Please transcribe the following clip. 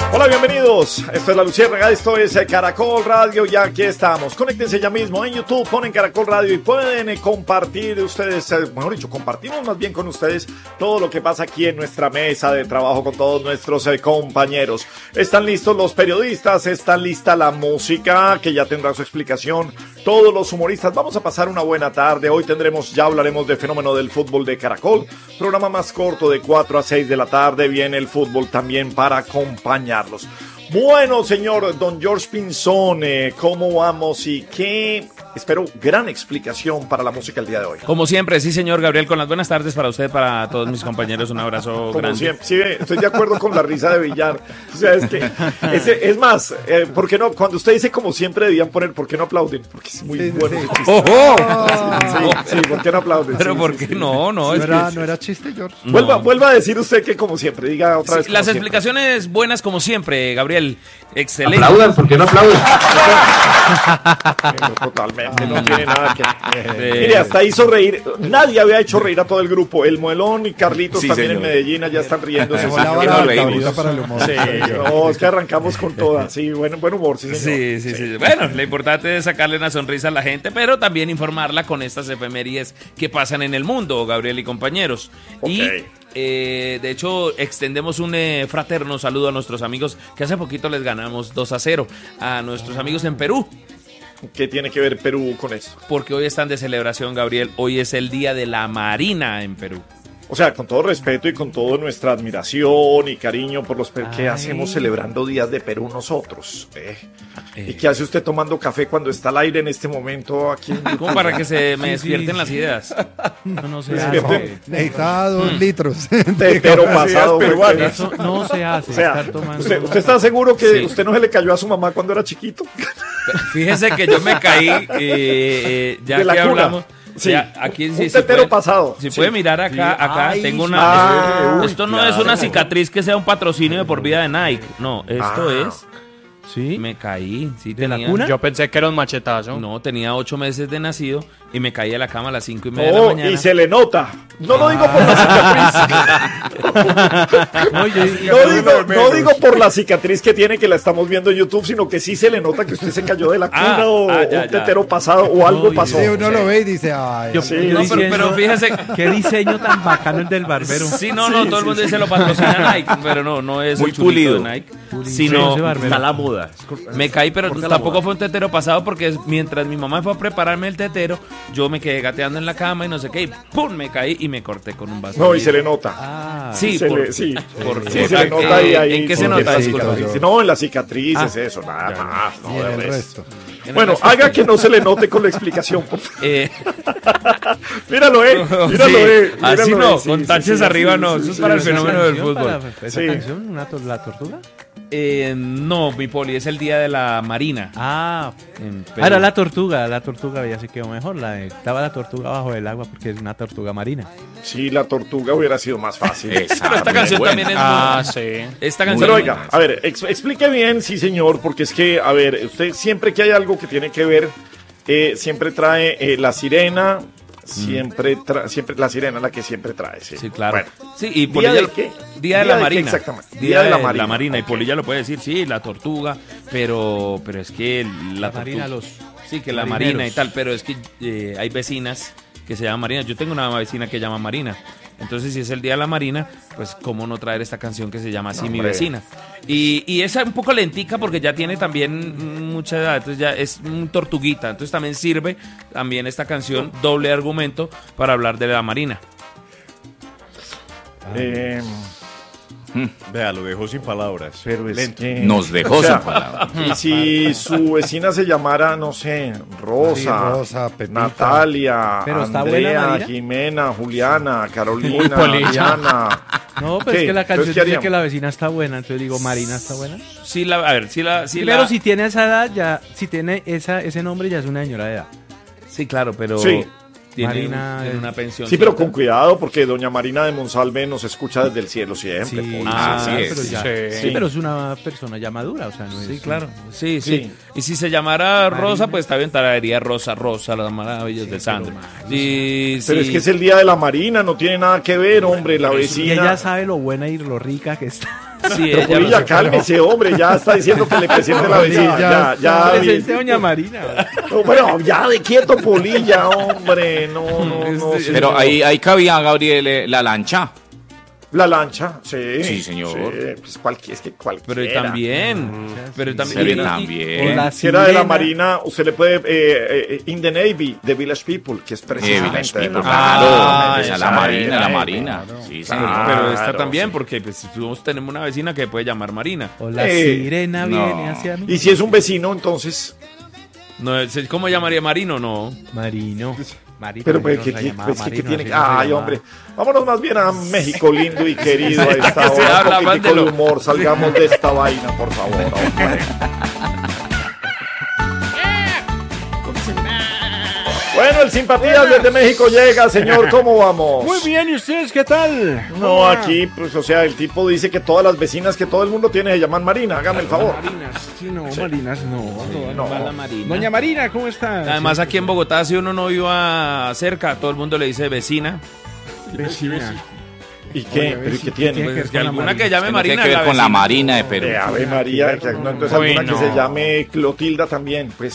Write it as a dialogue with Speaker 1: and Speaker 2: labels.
Speaker 1: Hola, bienvenidos. Esto es La Luciérnaga, esto es Caracol Radio y aquí estamos. Conéctense ya mismo en YouTube, ponen Caracol Radio y pueden compartir ustedes, mejor dicho, compartimos más bien con ustedes todo lo que pasa aquí en nuestra mesa de trabajo con todos nuestros compañeros. Están listos los periodistas, está lista la música que ya tendrá su explicación, todos los humoristas. Vamos a pasar una buena tarde. Hoy ya hablaremos de fenómeno del fútbol de Caracol, programa más corto de 4 a 6 de la tarde. Viene el fútbol también para acompañarlos. Bueno, señor Don George Pinzón, ¿cómo vamos y qué? Espero gran explicación para la música el día de hoy.
Speaker 2: Como siempre, sí, señor Gabriel, con las buenas tardes para usted, para todos mis compañeros, un abrazo
Speaker 1: Como
Speaker 2: grande.
Speaker 1: siempre, sí, estoy de acuerdo con la risa de Villar. O sea, es que, es más, ¿por qué no? Cuando usted dice como siempre debían poner, ¿por qué no aplauden? Porque es muy bueno ese chiste.
Speaker 2: ¡Ojo!
Speaker 1: Sí, ¿por qué no aplauden?
Speaker 2: Pero
Speaker 1: Sí,
Speaker 2: ¿por
Speaker 1: sí,
Speaker 2: qué
Speaker 1: sí.
Speaker 2: no? No, es
Speaker 3: No era chiste, George.
Speaker 2: No.
Speaker 1: Vuelva a decir usted que como siempre, diga otra vez.
Speaker 2: Sí, las
Speaker 1: como siempre.
Speaker 2: explicaciones buenas como siempre, Gabriel. Excelente.
Speaker 4: Aplaudan, ¿por qué no aplauden?
Speaker 1: Totalmente, no tiene nada que... Mire, hasta hizo reír. Nadie había hecho reír a todo el grupo. El Muelón y Carlitos
Speaker 5: Sí,
Speaker 1: también
Speaker 5: señor.
Speaker 1: en Medellín ya están riéndose.
Speaker 3: Dejó
Speaker 1: Sí,
Speaker 3: la
Speaker 1: que
Speaker 3: vara
Speaker 1: no
Speaker 3: alta
Speaker 1: reímos.
Speaker 3: ahorita para el humor.
Speaker 1: Sí, no, es que arrancamos con toda. Sí, buen humor, sí, señor.
Speaker 2: Sí. Bueno, lo importante es sacarle una sonrisa a la gente, pero también informarla con estas efemérides que pasan en el mundo, Gabriel y compañeros.
Speaker 1: Ok.
Speaker 2: Y de hecho, extendemos un fraterno saludo a nuestros amigos que hace poquito les ganamos 2-0 a nuestros amigos en Perú.
Speaker 1: ¿Qué tiene que ver Perú con esto?
Speaker 2: Porque hoy están de celebración, Gabriel. Hoy es el Día de la Marina en Perú.
Speaker 1: O sea, con todo respeto y con toda nuestra admiración y cariño por los ¿qué hacemos celebrando días de Perú nosotros? ¿Y qué hace usted tomando café cuando está al aire en este momento aquí en YouTube?
Speaker 2: Como para que se me despierten las ideas.
Speaker 6: No se
Speaker 1: Despierte.
Speaker 6: hace.
Speaker 3: Necesitaba 2 litros.
Speaker 1: Tetero pasado, peruano.
Speaker 6: Eso no se hace.
Speaker 1: O sea,
Speaker 6: Estar tomando.
Speaker 1: ¿usted está seguro que
Speaker 2: Sí.
Speaker 1: usted no se le cayó a su mamá cuando era chiquito?
Speaker 2: Fíjese que yo me caí, ya
Speaker 1: De la
Speaker 2: que
Speaker 1: cuna.
Speaker 2: hablamos.
Speaker 1: Sí.
Speaker 2: Ya, aquí sí
Speaker 1: Un
Speaker 2: se
Speaker 1: tetero
Speaker 2: puede-
Speaker 1: pasado.
Speaker 2: Si
Speaker 1: Sí.
Speaker 2: puede mirar acá,
Speaker 3: Ay,
Speaker 2: tengo
Speaker 3: sí.
Speaker 2: una.
Speaker 1: Uy,
Speaker 2: esto no
Speaker 1: claro.
Speaker 2: es una cicatriz que sea un patrocinio de por vida de Nike. No, esto
Speaker 1: Ah.
Speaker 2: es.
Speaker 6: ¿Sí?
Speaker 2: Me caí. Sí,
Speaker 6: ¿De la
Speaker 2: tenía-
Speaker 6: cuna?
Speaker 5: Yo pensé que era un machetazo.
Speaker 2: No, tenía 8 meses de nacido y me caí a la cama a las 5:30 de la
Speaker 1: Oh,
Speaker 2: mañana.
Speaker 1: y se le nota. No lo digo por la cicatriz.
Speaker 6: No,
Speaker 1: No digo por la cicatriz que tiene, que la estamos viendo en YouTube, sino que sí se le nota que usted se cayó de la cuna
Speaker 2: Ya.
Speaker 1: un tetero pasado o algo
Speaker 6: No,
Speaker 1: pasó.
Speaker 3: Sí, uno lo ve y dice, ay,
Speaker 6: Yo,
Speaker 1: Sí.
Speaker 6: yo
Speaker 2: No,
Speaker 6: diciendo,
Speaker 2: pero fíjese.
Speaker 6: qué diseño tan bacano el del barbero.
Speaker 2: Sí, no, todo el mundo dice lo patrocina Nike, pero no es
Speaker 5: Muy
Speaker 2: el chulito
Speaker 5: pulido.
Speaker 2: de Nike,
Speaker 6: Pulido.
Speaker 2: sino
Speaker 6: Ese barbero.
Speaker 5: Está la moda.
Speaker 2: me caí, pero tampoco fue un tetero pasado porque mientras mi mamá fue a prepararme el tetero, yo me quedé gateando en la cama y no sé qué, y ¡pum! Me caí y me corté con un vaso.
Speaker 1: No,
Speaker 2: de
Speaker 1: y se le
Speaker 2: vidrio.
Speaker 1: nota.
Speaker 6: Ah,
Speaker 2: Sí,
Speaker 1: Se
Speaker 2: por-
Speaker 1: le- sí,
Speaker 2: por-
Speaker 1: sí, se le nota ahí.
Speaker 2: ¿En qué
Speaker 1: sí,
Speaker 2: se nota?
Speaker 1: en la
Speaker 2: Disculpa.
Speaker 1: cicatriz. No, en la cicatriz es eso, nada más. No,
Speaker 3: y en
Speaker 1: de
Speaker 3: el
Speaker 1: resto.
Speaker 3: resto.
Speaker 1: Bueno, haga que no se le note con la explicación, por favor. Míralo,
Speaker 2: Sí, así
Speaker 1: míralo,
Speaker 2: no,
Speaker 1: sí,
Speaker 2: con
Speaker 1: sí,
Speaker 2: taches
Speaker 1: sí,
Speaker 2: arriba
Speaker 1: sí,
Speaker 2: no,
Speaker 1: sí,
Speaker 2: eso es
Speaker 1: sí,
Speaker 2: para el
Speaker 1: sí,
Speaker 2: fenómeno del fútbol.
Speaker 6: ¿Esa
Speaker 1: Sí.
Speaker 6: canción? ¿La tortuga?
Speaker 2: No, mi poli, es el día de la Marina.
Speaker 6: Ah,
Speaker 2: en Perú.
Speaker 6: era la tortuga ya se quedó mejor. Estaba la tortuga bajo el agua porque es una tortuga marina.
Speaker 1: Sí, la tortuga hubiera sido más fácil.
Speaker 2: Pero esta canción también es muy...
Speaker 5: sí.
Speaker 2: Esta canción
Speaker 1: Pero oiga, a ver, explique bien, sí señor, porque es que, a ver, usted siempre que hay algo que tiene que ver, siempre trae la sirena, siempre la sirena la que siempre trae, sí.
Speaker 2: Sí, claro.
Speaker 1: Bueno,
Speaker 2: Sí, y
Speaker 1: ¿Día
Speaker 2: Polilla
Speaker 1: de
Speaker 2: lo-
Speaker 1: qué?
Speaker 2: Día de
Speaker 1: ¿Día
Speaker 2: la
Speaker 1: de qué
Speaker 2: Marina.
Speaker 1: exactamente?
Speaker 2: Día de la Marina.
Speaker 1: Marina,
Speaker 2: Y
Speaker 1: ok.
Speaker 2: Polilla lo puede decir, sí, la tortuga, pero es que la
Speaker 6: Marina,
Speaker 2: tortuga...
Speaker 6: los
Speaker 2: Sí, que la
Speaker 6: marineros.
Speaker 2: Marina y tal, pero es que hay vecinas que se llaman Marina. Yo tengo una vecina que se llama Marina. Entonces, si es el Día de la Marina, pues cómo no traer esta canción que se llama así, Mi
Speaker 1: Hombre.
Speaker 2: Vecina. Y esa un poco lentica porque ya tiene también mucha edad, entonces ya es un tortuguita. Entonces también sirve también esta canción, doble argumento, para hablar de la Marina.
Speaker 7: Vea, lo dejó sin palabras.
Speaker 1: Pero es que...
Speaker 5: Nos dejó
Speaker 1: O sea,
Speaker 5: sin palabras.
Speaker 1: Y si su vecina se llamara, no sé, Rosa,
Speaker 3: Sí, Rosa, Pepita.
Speaker 1: Natalia,
Speaker 6: Pero está buena,
Speaker 1: Andrea,
Speaker 6: Marina.
Speaker 1: Jimena, Juliana, Carolina,
Speaker 5: Polilla.
Speaker 1: Diana.
Speaker 6: No, pero
Speaker 1: ¿Qué?
Speaker 6: es que la
Speaker 1: Entonces,
Speaker 6: canción
Speaker 1: ¿qué
Speaker 6: dice
Speaker 1: haríamos?
Speaker 6: que la vecina está buena, entonces digo, Marina está buena.
Speaker 2: Sí, a ver, sí la...
Speaker 6: Pero si tiene esa edad, ya, si tiene ese nombre, ya es una señora de edad.
Speaker 2: Sí, claro, pero...
Speaker 1: Sí.
Speaker 2: Tiene,
Speaker 6: Marina
Speaker 2: tiene
Speaker 6: es-
Speaker 2: una pensión.
Speaker 1: Sí, pero con cuidado, porque doña Marina de Monsalve nos escucha desde el cielo siempre.
Speaker 6: Sí,
Speaker 1: Poli.
Speaker 2: así es.
Speaker 6: pero ya-
Speaker 5: Sí.
Speaker 6: sí, pero es una persona ya madura, o sea, no es...
Speaker 2: Sí, claro. Sí,
Speaker 1: Sí.
Speaker 2: sí. Y si se llamara Rosa, pues también traería Rosa, las maravillas de Sandro. Sí,
Speaker 1: Pero
Speaker 2: sí.
Speaker 1: es que es el día de la Marina, no tiene nada que ver, hombre, la
Speaker 6: Y
Speaker 1: vecina.
Speaker 6: ella sabe lo buena y lo rica que está.
Speaker 2: Sí,
Speaker 1: Pero
Speaker 2: ella lo
Speaker 1: Polilla,
Speaker 2: separó.
Speaker 1: cálmese, hombre, ya está diciendo que le presente la vecina. Ya.
Speaker 6: Presente a doña Marina.
Speaker 1: No, bueno, ya de quieto, Polilla, hombre. No.
Speaker 4: Pero ahí cabía, Gabriel, la lancha.
Speaker 1: La lancha, sí.
Speaker 4: Sí, señor.
Speaker 1: Sí, pues cualquiera.
Speaker 2: Pero también. Pero también.
Speaker 4: Pero
Speaker 2: y-
Speaker 4: también.
Speaker 6: O la
Speaker 1: Si era de la
Speaker 6: sirena.
Speaker 1: Marina, usted le puede. In the Navy, The Village People, que es precisamente
Speaker 4: Village
Speaker 1: de
Speaker 4: People,
Speaker 1: la
Speaker 4: claro.
Speaker 1: esa
Speaker 4: Esa la Marina.
Speaker 1: claro.
Speaker 4: Sí,
Speaker 2: Pero,
Speaker 4: señor.
Speaker 2: pero esta
Speaker 1: Claro,
Speaker 2: también,
Speaker 1: sí.
Speaker 2: porque pues, nosotros tenemos una vecina que puede llamar Marina.
Speaker 6: O la
Speaker 1: Eh,
Speaker 6: sirena
Speaker 4: no.
Speaker 6: viene hacia mí.
Speaker 1: Y si es un vecino, entonces.
Speaker 2: No, ¿cómo llamaría Marino? No.
Speaker 6: Marino. Marino.
Speaker 1: Pero pues,
Speaker 6: Marino,
Speaker 1: ¿qué
Speaker 6: se llamaba
Speaker 1: pues, ¿qué
Speaker 6: Marino,
Speaker 1: tiene?
Speaker 6: así no se
Speaker 1: Ay,
Speaker 6: llamaba.
Speaker 1: hombre. Vámonos más bien a México lindo y querido a esta
Speaker 2: que se
Speaker 1: hora.
Speaker 2: habla
Speaker 1: Un
Speaker 2: más
Speaker 1: poquitico
Speaker 2: de
Speaker 1: de
Speaker 2: lo-
Speaker 1: humor. Salgamos de esta vaina, por favor, hombre. Bueno, el Simpatías desde México llega, señor. ¿Cómo vamos?
Speaker 6: Muy bien, ¿y ustedes qué tal?
Speaker 1: No, aquí, pues, o sea, el tipo dice que todas las vecinas que todo el mundo tiene se llaman Marina. Hágame el favor.
Speaker 6: Marinas, sí, no, Marinas, no.
Speaker 1: No.
Speaker 6: Doña Marina, ¿cómo está?
Speaker 2: Además, aquí en Bogotá, si uno no iba cerca, todo el mundo le dice vecina.
Speaker 6: Vecina.
Speaker 1: ¿Y qué?
Speaker 6: Oye,
Speaker 1: ¿Pero y
Speaker 6: sí,
Speaker 1: qué
Speaker 6: ¿qué
Speaker 1: tiene?
Speaker 6: tiene que
Speaker 2: Pues
Speaker 6: ver
Speaker 2: que
Speaker 6: con la
Speaker 2: alguna
Speaker 6: Marina?
Speaker 2: que llame
Speaker 4: Que no
Speaker 2: Marina.
Speaker 4: tiene que ver
Speaker 2: la
Speaker 4: con la
Speaker 2: vecina.
Speaker 4: Marina de Perú.
Speaker 1: Ave María, que, no, entonces
Speaker 2: Uy,
Speaker 1: alguna
Speaker 2: no.
Speaker 1: que se llame Clotilda también, pues.